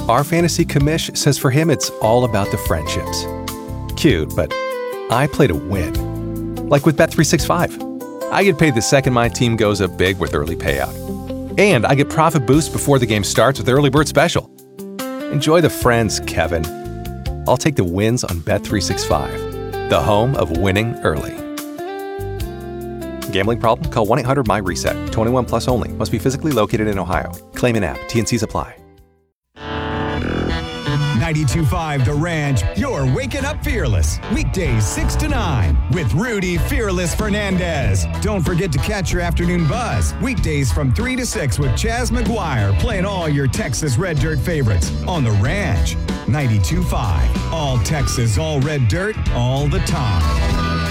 Our fantasy commish says for him it's all about the friendships. Cute, but I play to win. Like with Bet365. I get paid the second my team goes up big with early payout. And I get profit boost before the game starts with Early Bird Special. Enjoy the friends, Kevin. I'll take the wins on Bet365, the home of winning early. Gambling problem? Call 1-800-MY-RESET. 21 plus only. Must be physically located in Ohio. Claim in app. T&Cs apply. 92.5 The Ranch, you're waking up fearless. Weekdays 6 to 9 with Rudy Fearless Fernandez. Don't forget to catch your afternoon buzz. Weekdays from 3 to 6 with Chaz McGuire playing all your Texas Red Dirt favorites on The Ranch. 92.5. All Texas, all Red Dirt, all the time.